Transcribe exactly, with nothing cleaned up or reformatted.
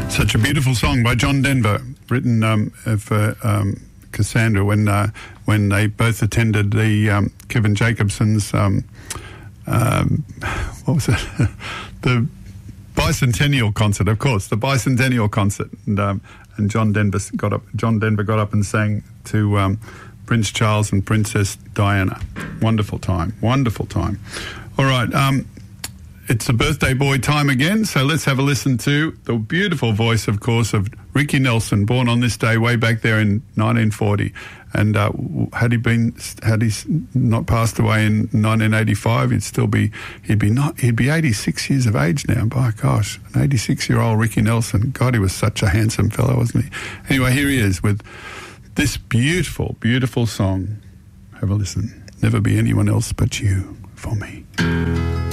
Such a beautiful song by John Denver, written um, for um, Cassandra when uh, when they both attended the um, Kevin Jacobson's um, um, what was it the bicentennial concert, of course, the bicentennial concert, and um, and John Denver got up. John Denver got up and sang to um, Prince Charles and Princess Diana. Wonderful time, wonderful time. All right. Um, It's the birthday boy time again, so let's have a listen to the beautiful voice, of course, of Ricky Nelson, born on this day way back there in nineteen forty. And uh, had he been, had he not passed away in nineteen eighty-five, he'd still be, he'd be not, he'd be eighty-six years of age now. By gosh, an eighty-six-year-old Ricky Nelson. God, he was such a handsome fellow, wasn't he? Anyway, here he is with this beautiful, beautiful song. Have a listen. Never be anyone else but you for me.